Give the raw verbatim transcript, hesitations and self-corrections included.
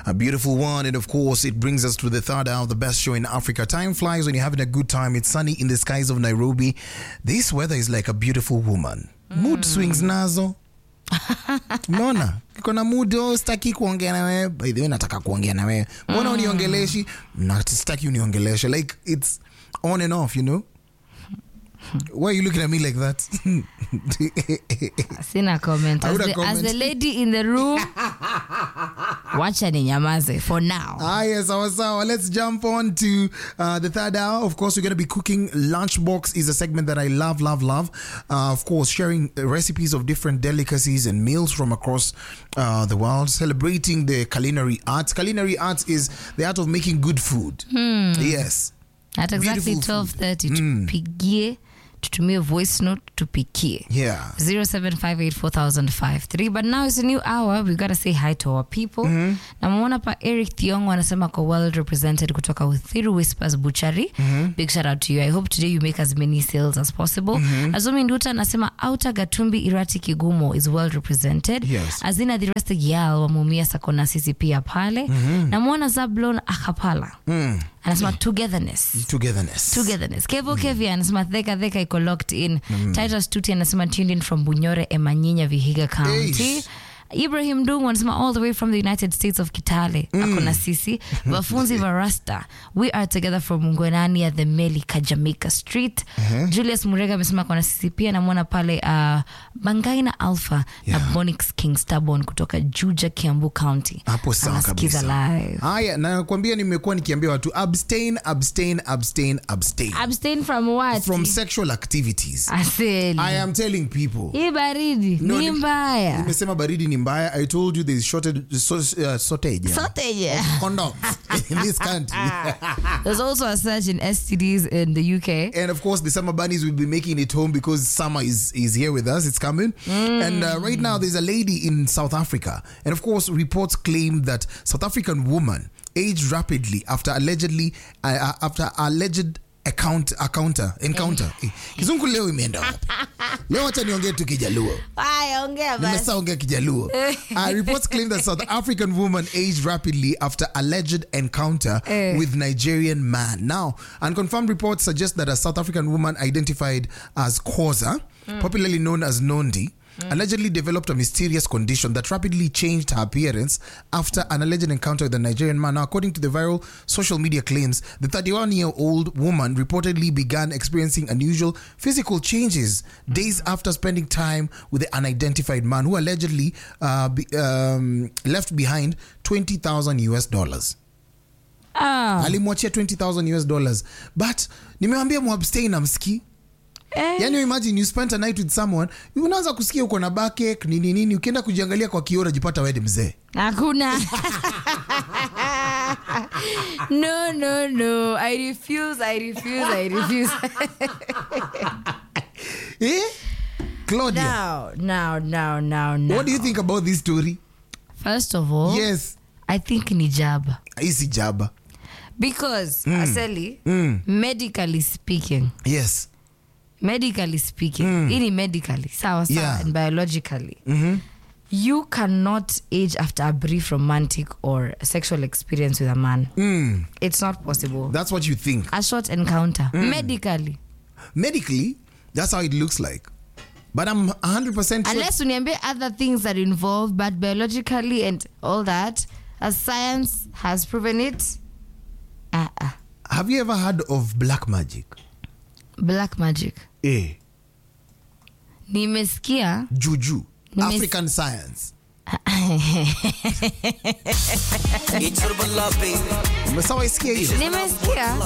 a beautiful one. And of course, it brings us to the third hour of the best show in Africa. Time flies when you're having a good time. It's sunny in the skies of Nairobi. This weather is like a beautiful woman. Mm. Mood swings nazo. Mona, kuna mood oh, staki kuongea na wewe. By the way, nataka kuongea na wewe. Mbona mm. uniongeleshi? Na staki uniongeleshe. Like, it's on and off, you know? Why are you looking at me like that? Sina comment. As the, comment. As the lady in the room, wacha ni nyamaze for now. Ah, yes, sawa sawa. Let's jump on to uh, the third hour. Of course, we're going to be cooking. Lunchbox is a segment that I love, love, love. Uh, of course, sharing recipes of different delicacies and meals from across uh, the world, celebrating the culinary arts. Culinary arts is the art of making good food. Hmm. Yes. At exactly twelve thirty, mm. tupigie, tutumie voice note, tupikie. Yeah. zero seven five eight four thousand five three. But now it's a new hour. We got to say hi to our people. Mm-hmm. Na mwona pa Eric Thiongo anasema kwa well represented kutoka Uthiru Whispers Butchery. Mm-hmm. Big shout out to you. I hope today you make as many sales as possible. Mm-hmm. Azumi Nduta anasema Outer Gatumbi Irati Kigumo is well represented. Yes. Azina the rest gyal wa Mumia Sakona sisi pia pale. Mm-hmm. Na mwona Zablon Akapala. Mm. Anasema togetherness. Togetherness. Togetherness. Kevo mm. Kevi anasema theka theka iko locked in. Mm. Titus Tuti anasema tuned in from Bunyore Emanyinya Vihiga County. Eish. Ibrahim Dungu anasema all the way from the United States of Kitale. Mm. Akona sisi. Wafunzi Varasta. We are together from Mungwenani at the Meli Kajamika Street. Uh-huh. Julius Murega amesema kona sisi pia na mwona pale uh, Bangaina Alpha yeah. na Bonix King Starbon kutoka Juja Kiambu County. Hapo sawa kabisa. Live. Haya, na kuambia nimekuwa nikiambia watu abstain, abstain, abstain, abstain. Abstain from what? From sexual activities. Asili. I am telling people. Hii baridi no, ni mbaya. Nimesema baridi ni mbaya. I told you there is shortage, so, uh, shortage, yeah. shortage yeah. condoms in this country. There's also a surge in S T Ds in the U K. And of course, the summer bunnies will be making it home because summer is, is here with us. It's coming. Mm. And uh, right now, there's a lady in South Africa. And of course, reports claim that South African woman aged rapidly after allegedly, uh, after alleged account encounter encounter kizungu leo imeenda wapi leo acha niongee tu kijaluo haya ongea basi nimesaongea kijaluo uh, reports claim that South African woman aged rapidly after alleged encounter uh. with Nigerian man. Now unconfirmed reports suggest that a South African woman identified as Khoza, mm. popularly known as Nondi, Mm. allegedly developed a mysterious condition that rapidly changed her appearance after an alleged encounter with a Nigerian man. Now, according to the viral social media claims, the thirty-one-year-old woman reportedly began experiencing unusual physical changes days after spending time with the unidentified man who allegedly uh, be, um, left behind twenty thousand U S dollars. Ah. Alimwachia twenty thousand U S dollars. But, nimewambia muabstain amski. Eh. Yani imagine you spent a night with someone, unaanza kusikia uko na backache nini nini, ukienda kujiangalia kwa kioo unajipata wewe mzee. Hakuna. No no no, I refuse, I refuse, I refuse. Eh? Claudia. Now, now, now, now, now. What do you think about this story? First of all, yes, I think ni jaba. Easy jaba. Because mm. Aseli, mm. medically speaking. Yes. Medically speaking, mm. ini medically, sawa sawa, yeah. and biologically, mm-hmm. you cannot age after a brief romantic or sexual experience with a man. Mm. It's not possible. That's what you think. A short encounter. Mm. Medically. Medically, that's how it looks like. But I'm one hundred percent sure. Unless uniambie other things are involved, but biologically and all that, as science has proven it. Uh-uh. Have you ever heard of black magic? Black magic. Eh. Nimesikia. Juju. Nimes- African science. Nimesikia hiyo. Nimesikia.